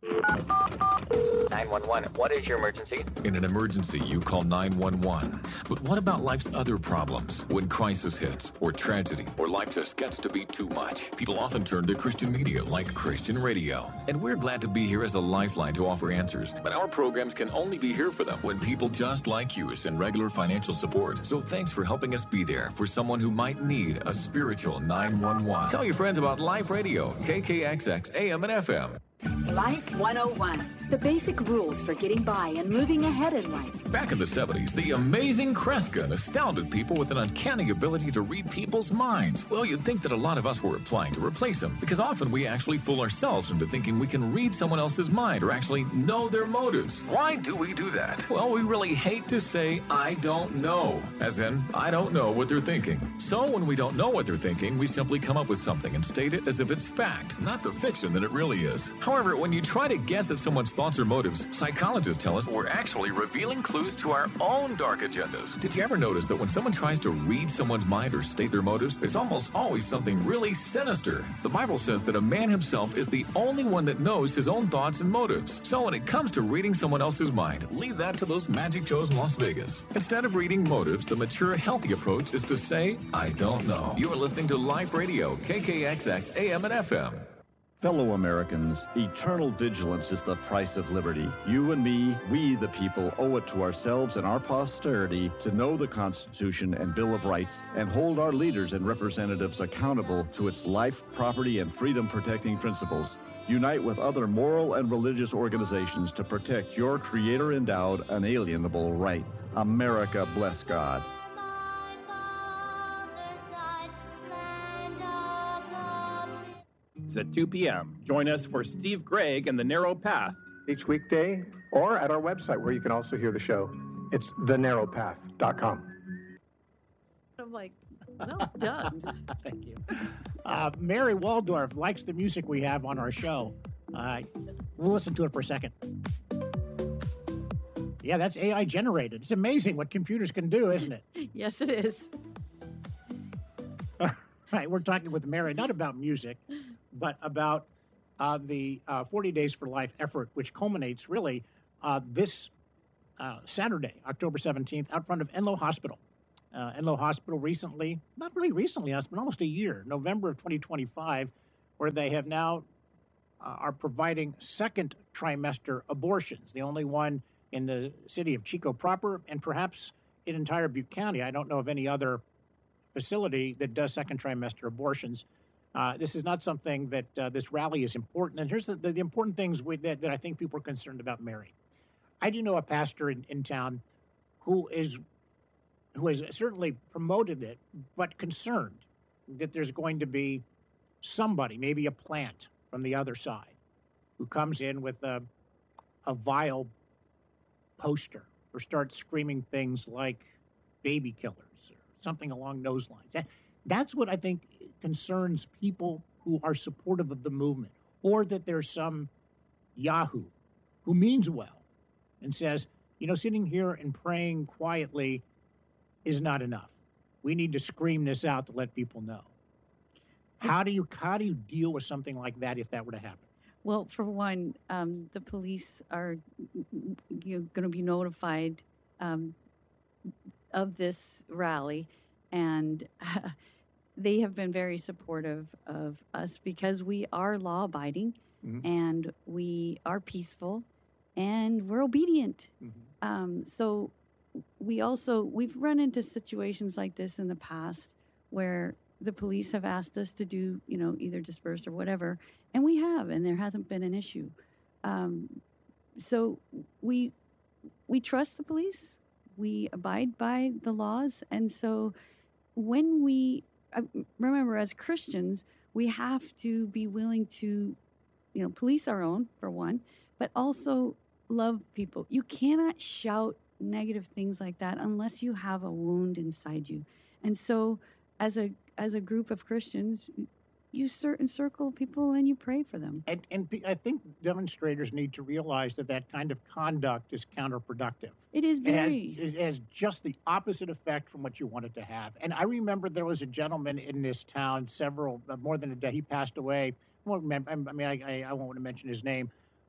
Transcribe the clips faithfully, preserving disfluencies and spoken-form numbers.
nine one one, what is your emergency? In an emergency, you call nine one one. But what about life's other problems? When crisis hits, or tragedy, or life just gets to be too much, people often turn to Christian media like Christian radio. And we're glad to be here as a lifeline to offer answers. But our programs can only be here for them when people just like you send regular financial support. So thanks for helping us be there for someone who might need a spiritual nine one one. Tell your friends about Life Radio, K K X X, A M and F M. Life one oh one. The basic rules for getting by and moving ahead in life. Back in the seventies, the amazing Kreskin astounded people with an uncanny ability to read people's minds. Well, you'd think that a lot of us were applying to replace him, because often we actually fool ourselves into thinking we can read someone else's mind or actually know their motives. Why do we do that? Well, we really hate to say, I don't know, as in, I don't know what they're thinking. So when we don't know what they're thinking, we simply come up with something and state it as if it's fact, not the fiction that it really is. However, when you try to guess at someone's thoughts or motives, psychologists tell us we're actually revealing clues to our own dark agendas. Did you ever notice that when someone tries to read someone's mind or state their motives, it's almost always something really sinister? The Bible says that a man himself is the only one that knows his own thoughts and motives. So when it comes to reading someone else's mind, leave that to those magic shows in Las Vegas. Instead of reading motives, the mature, healthy approach is to say, I don't know. You are listening to Life Radio, K K X X, A M and F M. Fellow Americans, eternal vigilance is the price of liberty. You and me, we the people, owe it to ourselves and our posterity to know the Constitution and Bill of Rights and hold our leaders and representatives accountable to its life, property, and freedom-protecting principles. Unite with other moral and religious organizations to protect your Creator-endowed, unalienable right. America, bless God. At two p.m. Join us for Steve Gregg and The Narrow Path. Each weekday, or at our website where you can also hear the show. It's the narrow path dot com. I'm like, well done. Thank you. Uh, Mary Waldorf likes the music we have on our show. Uh, we'll listen to it for a second. Yeah, that's A I generated. It's amazing what computers can do, isn't it? Yes, it is. All right, we're talking with Mary, not about music, but about uh, the uh, forty Days for Life effort, which culminates really uh, this uh, Saturday, October seventeenth, out front of Enloe Hospital. Uh, Enloe Hospital recently, not really recently, it's been almost a year, November of twenty twenty-five, where they have now uh, are providing second trimester abortions, the only one in the city of Chico proper, and perhaps in entire Butte County. I don't know of any other facility that does second trimester abortions. Uh, this is not something that uh, this rally is important. And here's the, the, the important things with, that, that I think people are concerned about Mary. I do know a pastor in, in town who is who has certainly promoted it, but concerned that there's going to be somebody, maybe a plant from the other side, who comes in with a, a vile poster or starts screaming things like baby killers or something along those lines. That, that's what I think concerns people who are supportive of the movement, or that there's some yahoo who means well and says, you know, sitting here and praying quietly is not enough. We need to scream this out to let people know. How do you how do you deal with something like that if that were to happen? Well, for one, um, the police are you're going to be notified um, of this rally, and uh, they have been very supportive of us because we are law-abiding, mm-hmm. and we are peaceful, and we're obedient. Mm-hmm. Um, so we also, we've run into situations like this in the past where the police have asked us to do, you know, either disperse or whatever, and we have, and there hasn't been an issue. Um, so we we trust the police, we abide by the laws, and so when we uh, remember, as Christians, we have to be willing to, you know, police our own for one, but also love people. You cannot shout negative things like that unless you have a wound inside you, and so as a as a group of Christians, you certain circle people and you pray for them. And, and I think demonstrators need to realize that that kind of conduct is counterproductive. It is very. It has, it has just the opposite effect from what you want it to have. And I remember there was a gentleman in this town, several, uh, more than a day, he passed away. I, won't remember, I mean, I, I, I won't want to mention his name,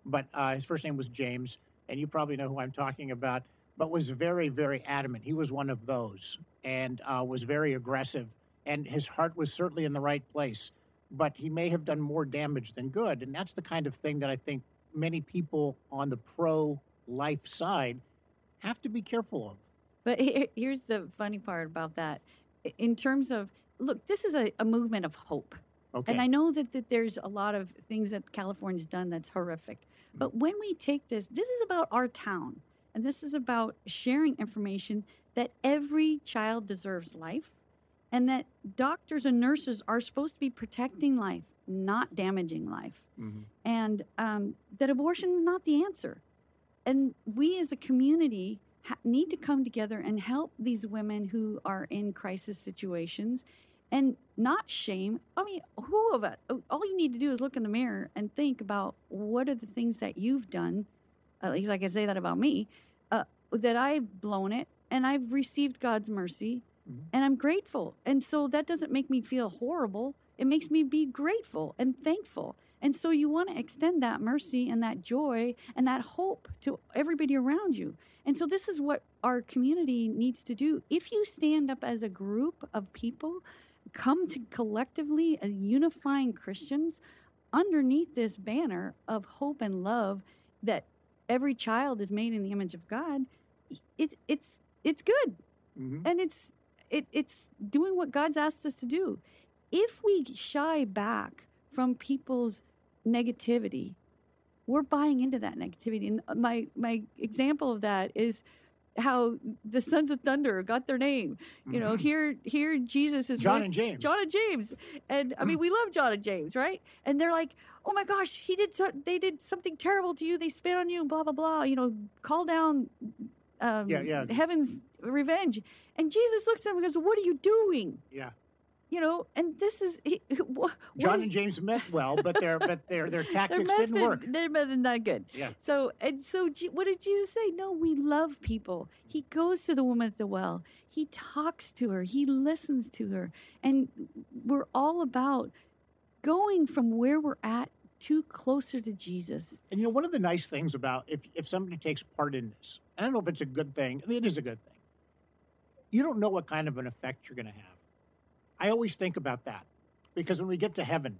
but uh, his first name was James, and you probably know who I'm talking about, but was very, very adamant. He was one of those and uh, was very aggressive, and his heart was certainly in the right place, but he may have done more damage than good, and that's the kind of thing that I think many people on the pro-life side have to be careful of. But here, here's the funny part about that. I- In terms of, look, this is a, a movement of hope. Okay. And I know that, that there's a lot of things that California's done that's horrific. But when we take this, this is about our town. And this is about sharing information that every child deserves life and that doctors and nurses are supposed to be protecting life, not damaging life. Mhm. And um, that abortion is not the answer. And we as a community ha- need to come together and help these women who are in crisis situations and not shame. I mean, who of it? All you need to do is look in the mirror and think about what are the things that you've done. At least I can say that about me, uh, that I've blown it and I've received God's mercy Mhm. and I'm grateful. And so that doesn't make me feel horrible. It makes me be grateful and thankful. And so you want to extend that mercy and that joy and that hope to everybody around you. And so this is what our community needs to do. If you stand up as a group of people, come to collectively as unifying Christians underneath this banner of hope and love that every child is made in the image of God, it, it's it's good. Mhm. And it's it, it's doing what God's asked us to do. If we shy back from people's negativity, we're buying into that negativity. And my my example of that is how the Sons of Thunder got their name. You know, Mhm. here here Jesus is John with- and James. John and James, and I mean we love John and James, right? And they're like, oh my gosh, he did so, they did something terrible to you. They spit on you, and blah blah blah. You know, call down um, Yeah, yeah. heaven's revenge. And Jesus looks at them and goes, what are you doing? Yeah. You know, and this is he, what, John and James meant well, but their but their their tactics didn't work. They're better not good. Yeah. So and so, Je- what did Jesus say? No, we love people. He goes to the woman at the well. He talks to her. He listens to her, and we're all about going from where we're at to closer to Jesus. And you know, one of the nice things about if if somebody takes part in this, I don't know if it's a good thing. I mean, it is a good thing. You don't know what kind of an effect you're going to have. I always think about that because when we get to heaven,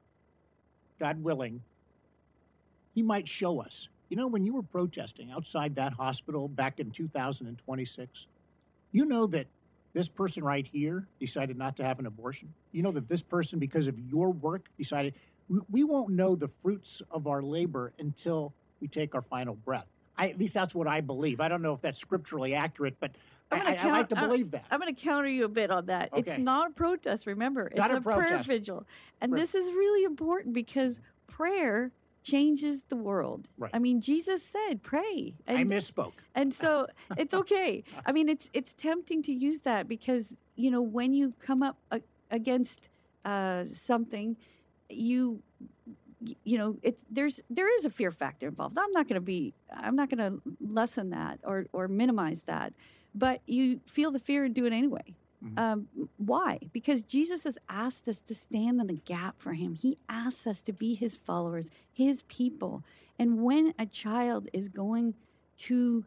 God willing, He might show us. You know, when you were protesting outside that hospital back in two thousand twenty-six, you know that this person right here decided not to have an abortion. You know that this person, because of your work, decided we, we won't know the fruits of our labor until we take our final breath. I, at least that's what I believe. I don't know if that's scripturally accurate, but I, I'm gonna I, I like count- to I'm- believe that. I'm going to counter you a bit on that. Okay. It's not a protest, remember. It's Not a a prayer protest. vigil. And Right. this is really important because prayer changes the world. Right. I mean, Jesus said, pray. I And, misspoke. and so it's okay. I mean, it's it's tempting to use that because, you know, when you come up a, against uh, something, you y- you know, it's there's there is a fear factor involved. I'm not going to be I'm not going to lessen that or or minimize that. But you feel the fear and do it anyway. Mhm. Um, why? Because Jesus has asked us to stand in the gap for him. He asks us to be his followers, his people. And when a child is going to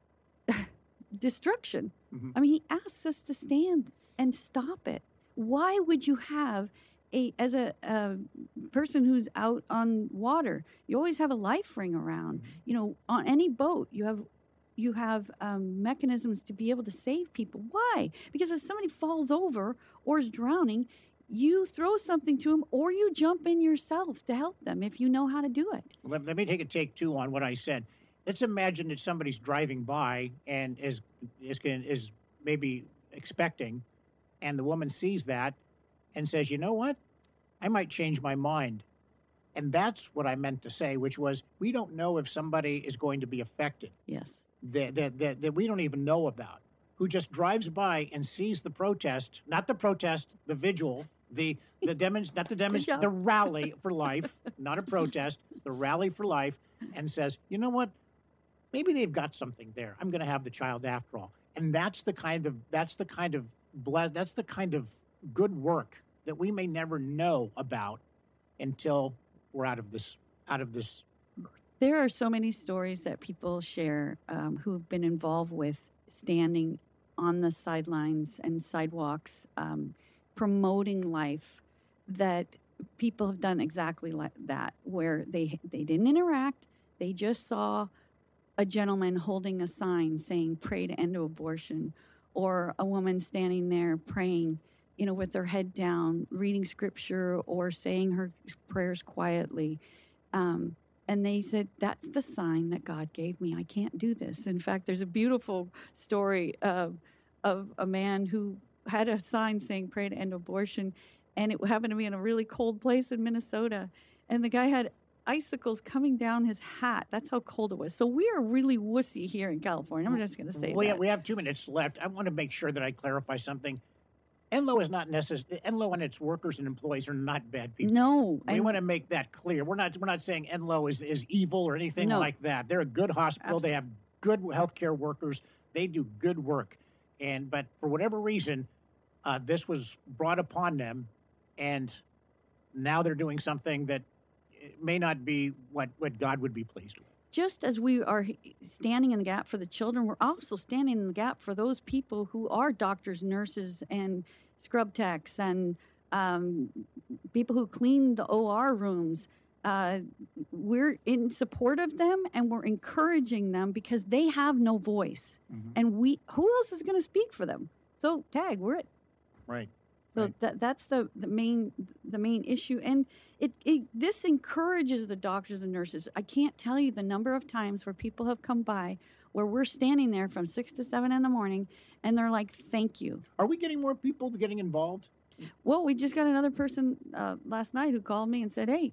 destruction, Mhm. I mean, he asks us to stand and stop it. Why would you have a, as a, a person who's out on water, you always have a life ring around. You know, on any boat, you have you have um, mechanisms to be able to save people. Why? Because if somebody falls over or is drowning, you throw something to them or you jump in yourself to help them if you know how to do it. Let, let me take a take two on what I said. Let's imagine that somebody's driving by and is is going is maybe expecting, and the woman sees that and says, "You know what? I might change my mind." And that's what I meant to say, which was we don't know if somebody is going to be affected Yes. that that that, that we don't even know about, who just drives by and sees the protest, not the protest, the vigil, the the demonst- not the demonst- job. the rally for life, not a protest, the rally for life, and says, you know what? Maybe they've got something there. I'm going to have the child after all. And that's the kind of that's the kind of ble- that's the kind of good work that we may never know about until we're out of this out of this. There are so many stories that people share um, who've been involved with standing on the sidelines and sidewalks, um, promoting life, that people have done exactly like that, where they they didn't interact, they just saw a gentleman holding a sign saying pray to end abortion, or a woman standing there praying, you know, with their head down, reading scripture or saying her prayers quietly. Um, and they said, that's the sign that God gave me. I can't do this. In fact, there's a beautiful story of, of a man who had a sign saying pray to end abortion, and it happened to be in a really cold place in Minnesota. And the guy had icicles coming down his hat. That's how cold it was. So we are really wussy here in California. I'm just going to say we, that. We have two minutes left. I want to make sure that I clarify something. Enloe is not necessary. Enloe and its workers and employees are not bad people. No. We want to make that clear. We're not we're not saying Enloe is, is evil or anything No. like that. They're a good hospital. Absolutely. They have good healthcare workers. They do good work. And but for whatever reason, uh, this was brought upon them, and now they're doing something that may not be what, what God would be pleased with. Just as we are standing in the gap for the children, we're also standing in the gap for those people who are doctors, nurses, and scrub techs, and um, people who clean the O R rooms. Uh, we're in support of them, and we're encouraging them because they have no voice. Mm-hmm. And we, who else is going to speak for them? So, tag, we're it. Right. So Right. that that's the, the main the main issue, and it, it this encourages the doctors and nurses. I can't tell you the number of times where people have come by where we're standing there from six to seven in the morning, and they're like, "Thank you." Are we getting more people getting involved? Well, we just got another person uh, last night who called me and said, "Hey,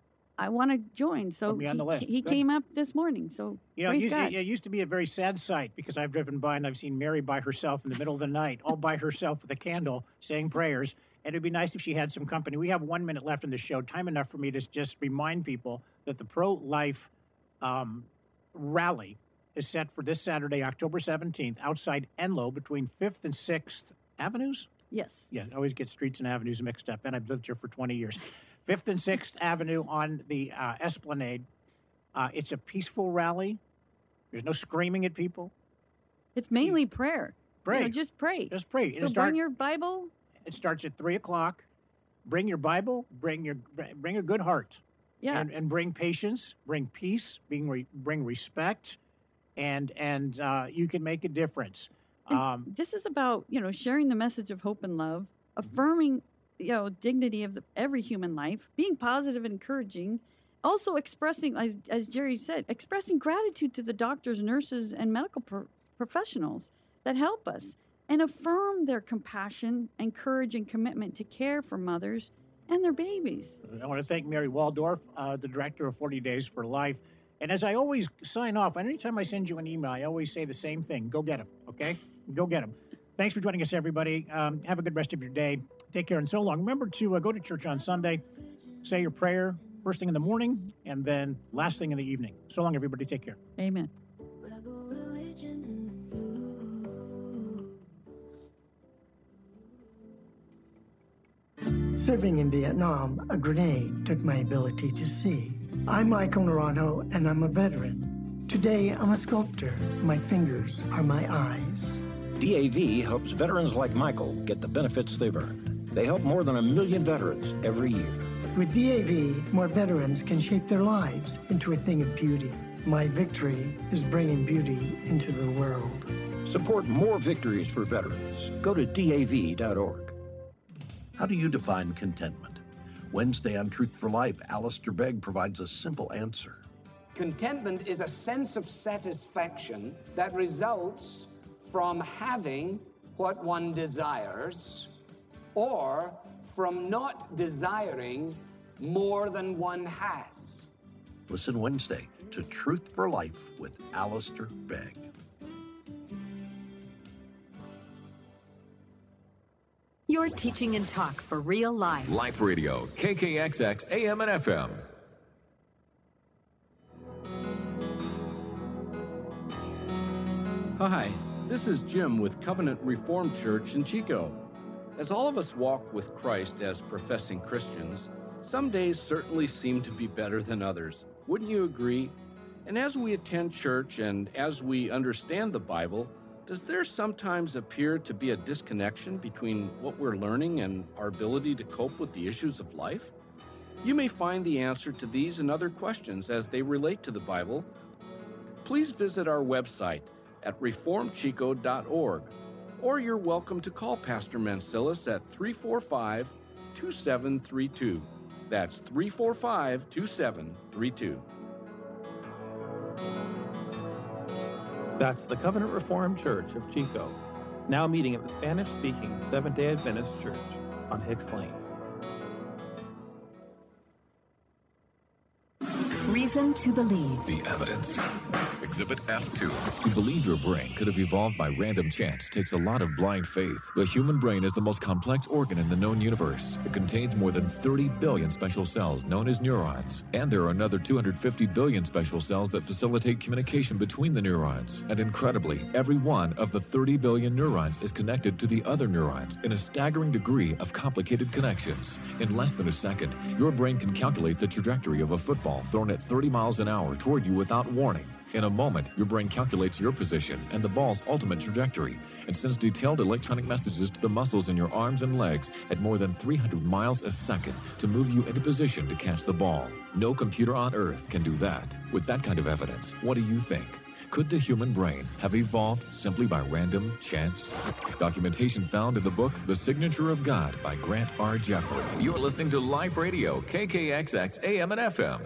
I want to join." So Put me on he, the list. he Good. came up this morning. So You know, it praise used, God. it, it used to be a very sad sight because I've driven by and I've seen Mary by herself in the middle of the night, all by herself with a candle, saying prayers. And it'd be nice if she had some company. We have one minute left in the show, time enough for me to just remind people that the pro-life um, rally is set for this Saturday, October seventeenth, outside Enloe between fifth and sixth Avenues. Yes. Yeah, I always get streets and avenues mixed up, and I've lived here for twenty years. fifth and sixth Avenue on the uh, Esplanade. Uh, it's a peaceful rally. There's no screaming at people. It's mainly prayer. Pray. You know, just pray. Just pray. So It'll start- bring your Bible. It starts at three o'clock. Bring your Bible. Bring your bring a good heart. Yeah. And, and bring patience. Bring peace. Bring re, bring respect, and and uh, you can make a difference. And Um, this is about, you know, sharing the message of hope and love, affirming, you know, dignity of the, every human life, being positive and encouraging, also expressing, as, as Jerry said, expressing gratitude to the doctors, nurses, and medical pro- professionals that help us, and affirm their compassion and courage and commitment to care for mothers and their babies. I want to thank Mary Waldorf, uh, the director of forty Days for Life. And as I always sign off, anytime I send you an email, I always say the same thing. Go get them, okay? Go get them. Thanks for joining us, everybody. Um, have a good rest of your day. Take care and so long. Remember to uh, go to church on Sunday, say your prayer first thing in the morning, and then last thing in the evening. So long, everybody. Take care. Amen. Serving in Vietnam, a grenade took my ability to see. I'm Michael Naranjo, and I'm a veteran. Today, I'm a sculptor. My fingers are my eyes. D A V helps veterans like Michael get the benefits they've earned. They help more than a million veterans every year. With D A V, more veterans can shape their lives into a thing of beauty. My victory is bringing beauty into the world. Support more victories for veterans. Go to D A V dot org. How do you define contentment? Wednesday on Truth for Life, Alistair Begg provides a simple answer. Contentment is a sense of satisfaction that results from having what one desires or from not desiring more than one has. Listen Wednesday to Truth for Life with Alistair Begg. You're teaching and talk for real life. Life Radio, K K X X, A M and F M. Hi, this is Jim with Covenant Reformed Church in Chico. As all of us walk with Christ as professing Christians, some days certainly seem to be better than others. Wouldn't you agree? And as we attend church and as we understand the Bible, does there sometimes appear to be a disconnection between what we're learning and our ability to cope with the issues of life? You may find the answer to these and other questions as they relate to the Bible. Please visit our website at reform chico dot org, or you're welcome to call Pastor Mansilis at three four five, two seven three two. That's three four five, two seven three two. That's the Covenant Reformed Church of Chico, now meeting at the Spanish-speaking Seventh-day Adventist Church on Hicks Lane. Reason to believe. The evidence. Exhibit F two. To believe your brain could have evolved by random chance takes a lot of blind faith. The human brain is the most complex organ in the known universe. It contains more than thirty billion special cells known as neurons. And there are another two hundred fifty billion special cells that facilitate communication between the neurons. And incredibly, every one of the thirty billion neurons is connected to the other neurons in a staggering degree of complicated connections. In less than a second, your brain can calculate the trajectory of a football thrown at thirty miles an hour toward you without warning. In a moment, your brain calculates your position and the ball's ultimate trajectory and sends detailed electronic messages to the muscles in your arms and legs at more than three hundred miles a second to move you into position to catch the ball. No computer on Earth can do that. With that kind of evidence, what do you think? Could the human brain have evolved simply by random chance? Documentation found in the book The Signature of God by Grant R. Jeffrey. You're listening to Life Radio, K K X X A M and F M.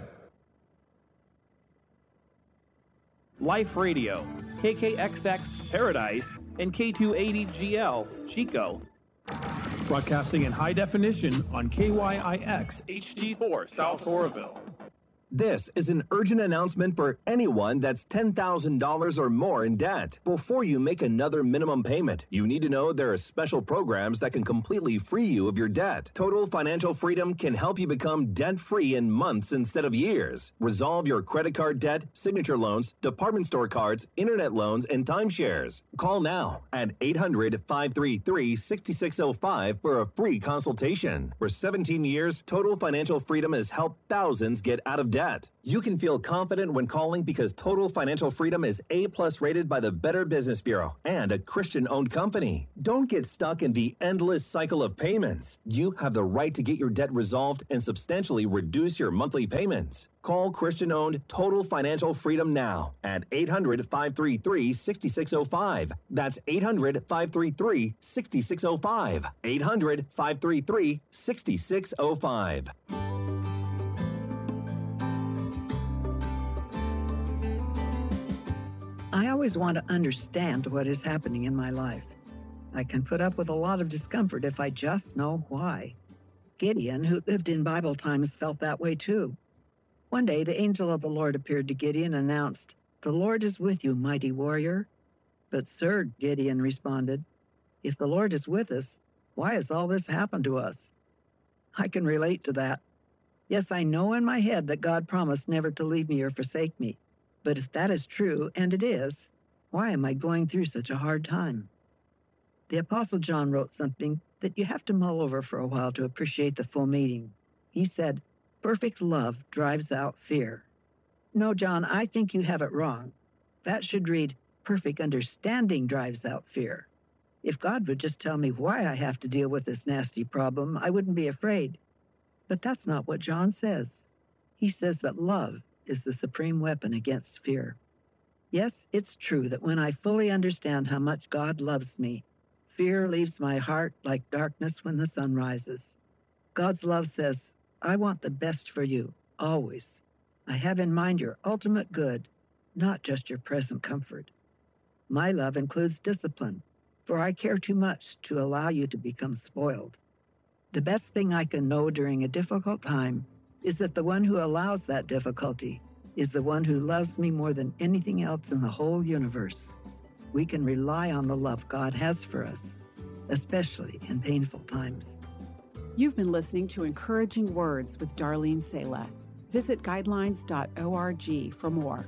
Life Radio, K K X X Paradise, and K two eighty G L Chico. Broadcasting in high definition on K Y I X H D four South Oroville. This is an urgent announcement for anyone that's ten thousand dollars or more in debt. Before you make another minimum payment, you need to know there are special programs that can completely free you of your debt. Total Financial Freedom can help you become debt-free in months instead of years. Resolve your credit card debt, signature loans, department store cards, internet loans, and timeshares. Call now at eight hundred, five three three, six six zero five for a free consultation. For seventeen years, Total Financial Freedom has helped thousands get out of debt. Debt. You can feel confident when calling because Total Financial Freedom is A-plus rated by the Better Business Bureau and a Christian-owned company. Don't get stuck in the endless cycle of payments. You have the right to get your debt resolved and substantially reduce your monthly payments. Call Christian-owned Total Financial Freedom now at eight hundred, five three three, six six zero five. That's eight hundred, five three three, six six zero five. eight hundred, five three three, six six zero five. I always want to understand what is happening in my life. I can put up with a lot of discomfort if I just know why. Gideon, who lived in Bible times, felt that way too. One day, the angel of the Lord appeared to Gideon and announced, "The Lord is with you, mighty warrior." "But sir," Gideon responded, "if the Lord is with us, why has all this happened to us?" I can relate to that. Yes, I know in my head that God promised never to leave me or forsake me. But if that is true, and it is, why am I going through such a hard time? The Apostle John wrote something that you have to mull over for a while to appreciate the full meaning. He said, "Perfect love drives out fear." No, John, I think you have it wrong. That should read, "Perfect understanding drives out fear." If God would just tell me why I have to deal with this nasty problem, I wouldn't be afraid. But that's not what John says. He says that love is the supreme weapon against fear. Yes, it's true that when I fully understand how much God loves me, fear leaves my heart like darkness when the sun rises. God's love says, "I want the best for you, always. I have in mind your ultimate good, not just your present comfort." My love includes discipline, for I care too much to allow you to become spoiled. The best thing I can know during a difficult time is that the one who allows that difficulty is the one who loves me more than anything else in the whole universe. We can rely on the love God has for us, especially in painful times. You've been listening to Encouraging Words with Darlene Sala. Visit guidelines dot org for more.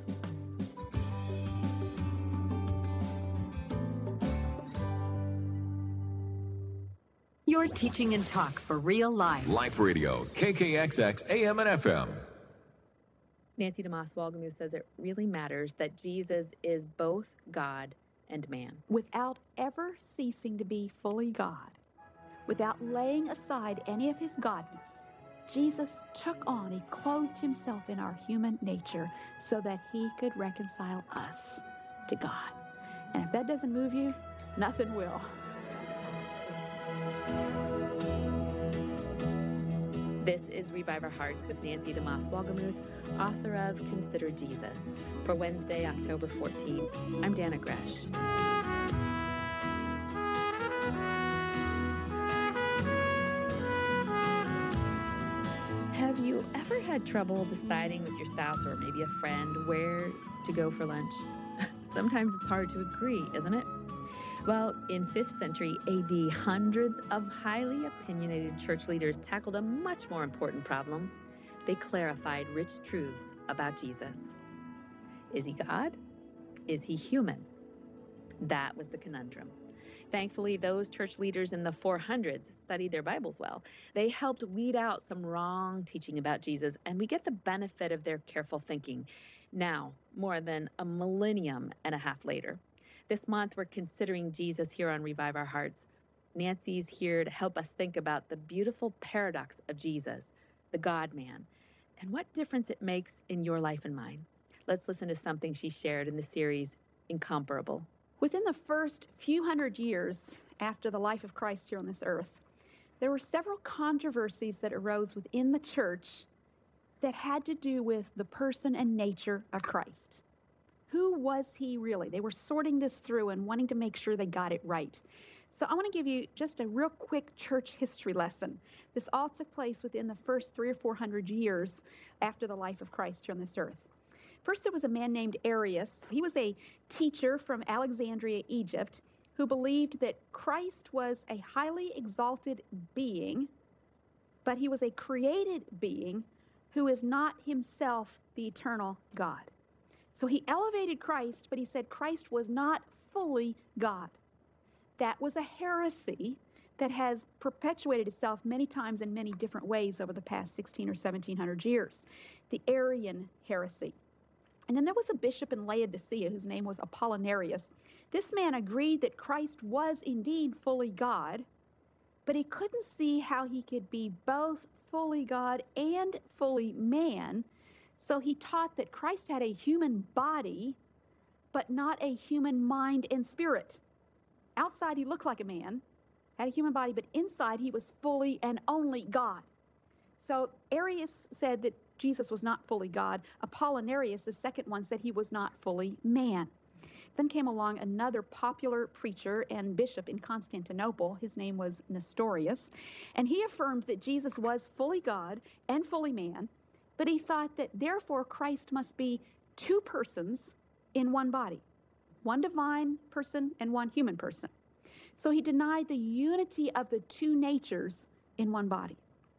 You're teaching and talk for real life. Life Radio, K K X X A M and F M. Nancy DeMoss Walgamuth says it really matters that Jesus is both God and man. Without ever ceasing to be fully God, without laying aside any of his godness, Jesus took on, he clothed himself in our human nature so that he could reconcile us to God. And if that doesn't move you, nothing will. This is Revive Our Hearts with Nancy DeMoss Walgamuth, author of Consider Jesus. For Wednesday, October fourteenth, I'm Dana Gresh. Have you ever had trouble deciding with your spouse or maybe a friend where to go for lunch? Sometimes it's hard to agree, isn't it? Well, in fifth century A D, hundreds of highly opinionated church leaders tackled a much more important problem. They clarified rich truths about Jesus. Is he God? Is he human? That was the conundrum. Thankfully, those church leaders in the four hundreds studied their Bibles well. They helped weed out some wrong teaching about Jesus, and we get the benefit of their careful thinking now, more than a millennium and a half later. This month, we're considering Jesus here on Revive Our Hearts. Nancy's here to help us think about the beautiful paradox of Jesus, the God-man, and what difference it makes in your life and mine. Let's listen to something she shared in the series, Incomparable. Within the first few hundred years after the life of Christ here on this earth, there were several controversies that arose within the church that had to do with the person and nature of Christ. Who was he really? They were sorting this through and wanting to make sure they got it right. So I want to give you just a real quick church history lesson. This all took place within the first three or four hundred years after the life of Christ here on this earth. First, there was a man named Arius. He was a teacher from Alexandria, Egypt, who believed that Christ was a highly exalted being, but he was a created being who is not himself the eternal God. So he elevated Christ, but he said Christ was not fully God. That was a heresy that has perpetuated itself many times in many different ways over the past sixteen or seventeen hundred years, the Arian heresy. And then there was a bishop in Laodicea whose name was Apollinarius. This man agreed that Christ was indeed fully God, but he couldn't see how he could be both fully God and fully man. So he taught that Christ had a human body, but not a human mind and spirit. Outside, he looked like a man, had a human body, but inside, he was fully and only God. So Arius said that Jesus was not fully God. Apollinarius, the second one, said he was not fully man. Then came along another popular preacher and bishop in Constantinople. His name was Nestorius, and he affirmed that Jesus was fully God and fully man, but he thought that therefore Christ must be two persons in one body, one divine person and one human person. So he denied the unity of the two natures in one body.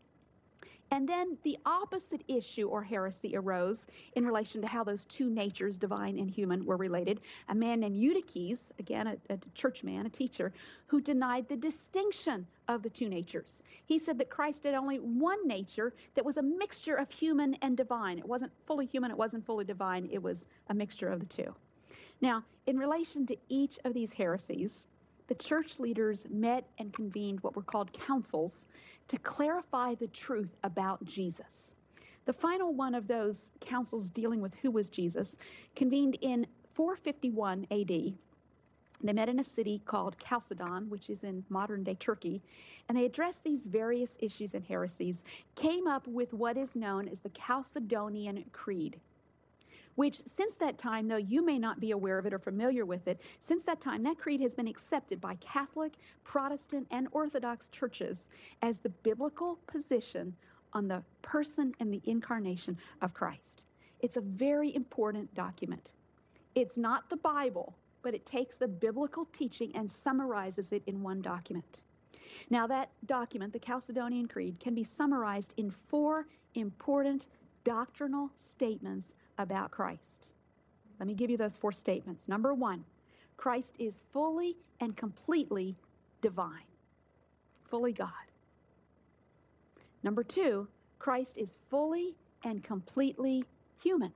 And then the opposite issue or heresy arose in relation to how those two natures, divine and human, were related. A man named Eutyches, again, a, a churchman, a teacher, who denied the distinction of the two natures. He said that Christ had only one nature that was a mixture of human and divine. It wasn't fully human, it wasn't fully divine, it was a mixture of the two. Now, in relation to each of these heresies, the church leaders met and convened what were called councils to clarify the truth about Jesus. The final one of those councils dealing with who was Jesus convened in four fifty-one A D. They met in a city called Chalcedon, which is in modern-day Turkey, and they addressed these various issues and heresies, came up with what is known as the Chalcedonian Creed, which since that time, though you may not be aware of it or familiar with it, since that time, that creed has been accepted by Catholic, Protestant, and Orthodox churches as the biblical position on the person and the incarnation of Christ. It's a very important document. It's not the Bible, but it takes the biblical teaching and summarizes it in one document. Now, that document, the Chalcedonian Creed, can be summarized in four important doctrinal statements about Christ. Let me give you those four statements. Number one, Christ is fully and completely divine, fully God. Number two, Christ is fully and completely human.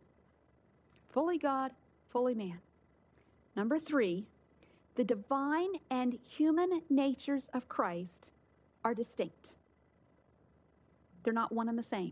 Fully God, fully man. Number three, the divine and human natures of Christ are distinct. They're not one and the same.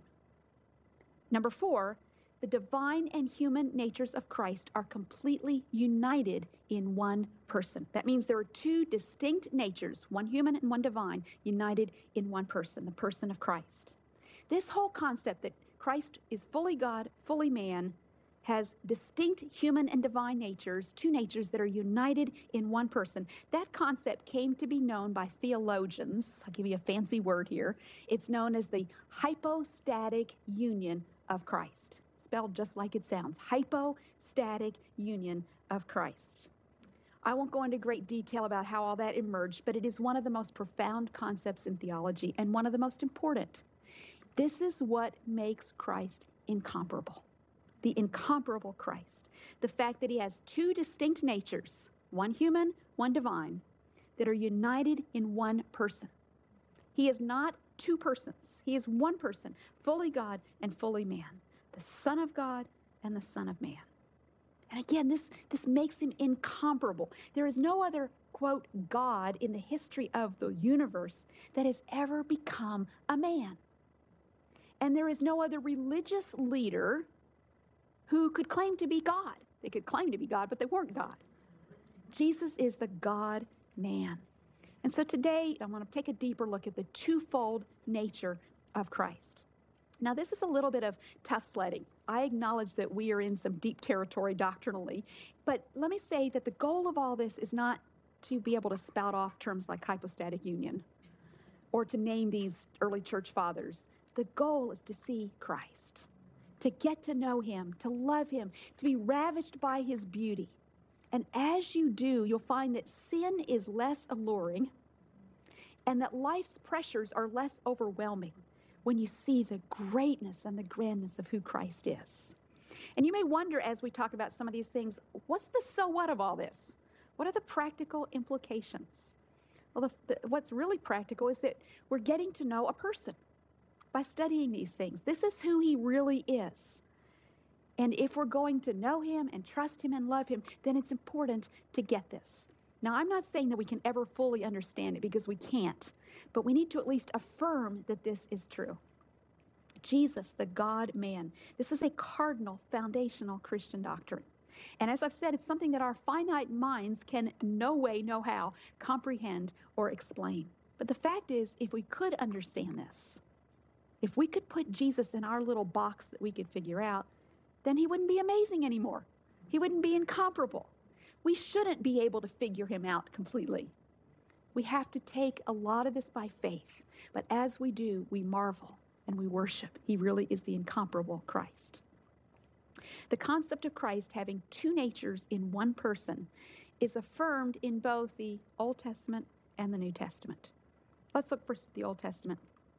Number four, the divine and human natures of Christ are completely united in one person. That means there are two distinct natures, one human and one divine, united in one person, the person of Christ. This whole concept that Christ is fully God, fully man, has distinct human and divine natures, two natures that are united in one person. That concept came to be known by theologians. I'll give you a fancy word here. It's known as the hypostatic union of Christ, spelled just like it sounds, hypostatic union of Christ. I won't go into great detail about how all that emerged, but it is one of the most profound concepts in theology and one of the most important. This is what makes Christ incomparable. The incomparable Christ. The fact that he has two distinct natures, one human, one divine, that are united in one person. He is not two persons. He is one person, fully God and fully man, the Son of God and the Son of man. And again, this, this makes him incomparable. There is no other, quote, God in the history of the universe that has ever become a man. And there is no other religious leader who could claim to be God. They could claim to be God, but they weren't God. Jesus is the God-man. And so today, I want to take a deeper look at the twofold nature of Christ. Now, this is a little bit of tough sledding. I acknowledge that we are in some deep territory doctrinally, but let me say that the goal of all this is not to be able to spout off terms like hypostatic union or to name these early church fathers. The goal is to see Christ, to get to know him, to love him, to be ravished by his beauty. And as you do, you'll find that sin is less alluring and that life's pressures are less overwhelming when you see the greatness and the grandness of who Christ is. And you may wonder, as we talk about some of these things, what's the so what of all this? What are the practical implications? Well, the, the, what's really practical is that we're getting to know a person by studying these things. This is who he really is. And if we're going to know him and trust him and love him, then it's important to get this. Now, I'm not saying that we can ever fully understand it because we can't, but we need to at least affirm that this is true. Jesus, the God-man. This is a cardinal, foundational Christian doctrine. And as I've said, it's something that our finite minds can no way, no how comprehend or explain. But the fact is, if we could understand this, if we could put Jesus in our little box that we could figure out, then he wouldn't be amazing anymore. He wouldn't be incomparable. We shouldn't be able to figure him out completely. We have to take a lot of this by faith. But as we do, we marvel and we worship. He really is the incomparable Christ. The concept of Christ having two natures in one person is affirmed in both the Old Testament and the New Testament. Let's look first at the Old Testament.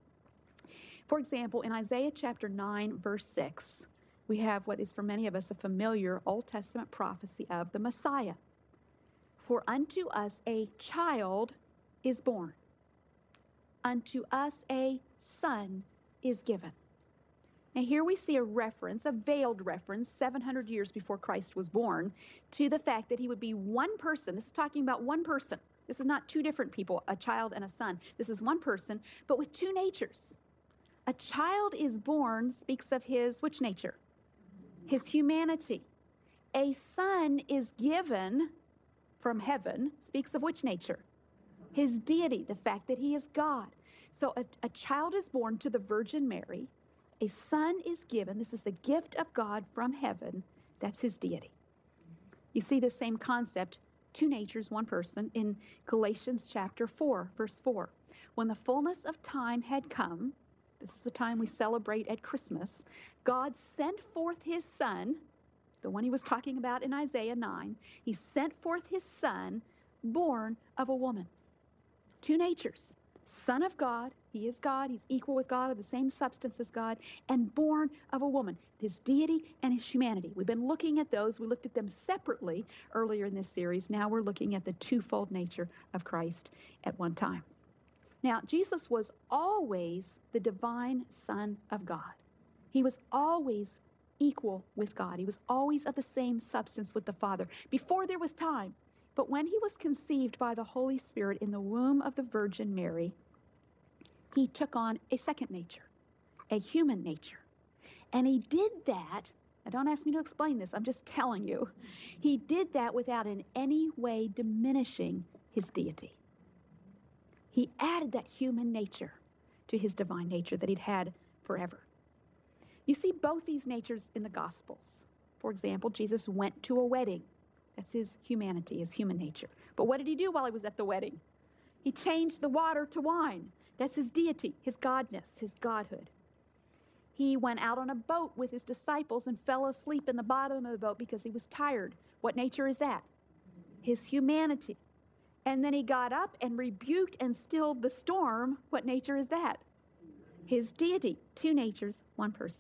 For example, in Isaiah chapter nine, verse six, we have what is for many of us a familiar Old Testament prophecy of the Messiah. For unto us a child is born. Unto us a son is given. Now here we see a reference, a veiled reference, seven hundred years before Christ was born, to the fact that he would be one person. This is talking about one person. This is not two different people, a child and a son. This is one person, but with two natures. A child is born speaks of his, which nature? His humanity. A son is given from heaven speaks of which nature? His deity, the fact that he is God. So a, a child is born to the Virgin Mary. A son is given. This is the gift of God from heaven. That's his deity. You see the same concept, two natures, one person, in Galatians chapter four, verse four. When the fullness of time had come, this is the time we celebrate at Christmas, God sent forth his son, the one he was talking about in Isaiah nine. He sent forth his son, born of a woman. Two natures. Son of God, he is God, he's equal with God, of the same substance as God, and born of a woman, his deity and his humanity. We've been looking at those. We looked at them separately earlier in this series. Now we're looking at the twofold nature of Christ at one time. Now, Jesus was always the divine Son of God. He was always equal with God. He was always of the same substance with the Father before there was time. But when he was conceived by the Holy Spirit in the womb of the Virgin Mary, he took on a second nature, a human nature. And he did that, now don't ask me to explain this, I'm just telling you. He did that without in any way diminishing his deity. He added that human nature to his divine nature that he'd had forever. You see both these natures in the Gospels. For example, Jesus went to a wedding. That's his humanity, his human nature. But what did he do while he was at the wedding? He changed the water to wine. That's his deity, his godness, his godhood. He went out on a boat with his disciples and fell asleep in the bottom of the boat because he was tired. What nature is that? His humanity. And then he got up and rebuked and stilled the storm. What nature is that? His deity. Two natures, one person.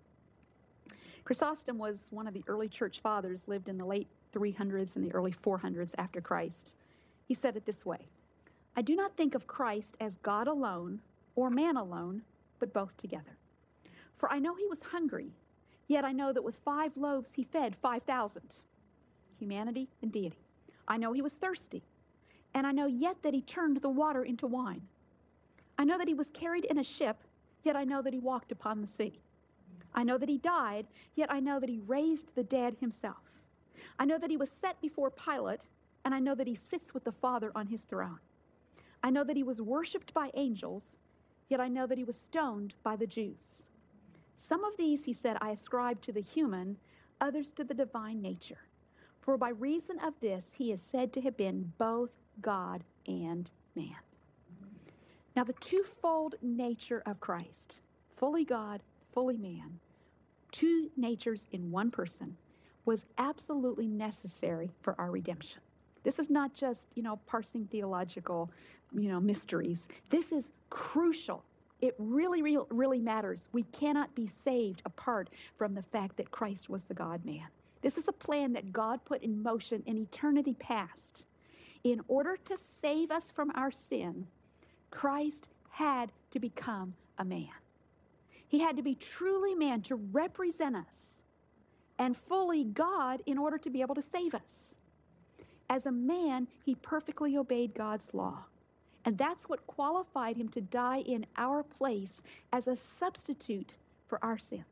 Chrysostom was one of the early church fathers, lived in the late three hundreds and the early four hundreds after Christ. He said it this way: I do not think of Christ as God alone or man alone, but both together. For I know he was hungry, yet I know that with five loaves he fed five thousand. Humanity and deity. I know he was thirsty, and I know yet that he turned the water into wine. I know that he was carried in a ship, yet I know that he walked upon the sea. I know that he died, yet I know that he raised the dead himself. I know that he was set before Pilate, and I know that he sits with the Father on his throne. I know that he was worshipped by angels, yet I know that he was stoned by the Jews. Some of these, he said, I ascribe to the human, others to the divine nature. For by reason of this, he is said to have been both God and man. Now, the twofold nature of Christ, fully God, fully man, two natures in one person, was absolutely necessary for our redemption. This is not just, you know, parsing theological, you know, mysteries. This is crucial. It really, really, really matters. We cannot be saved apart from the fact that Christ was the God-man. This is a plan that God put in motion in eternity past. In order to save us from our sin, Christ had to become a man. He had to be truly man to represent us, and fully God in order to be able to save us. As a man, he perfectly obeyed God's law. And that's what qualified him to die in our place as a substitute for our sins.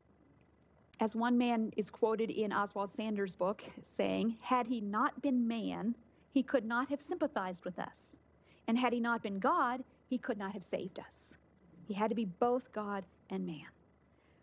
As one man is quoted in Oswald Sanders' book saying, had he not been man, he could not have sympathized with us. And had he not been God, he could not have saved us. He had to be both God and man.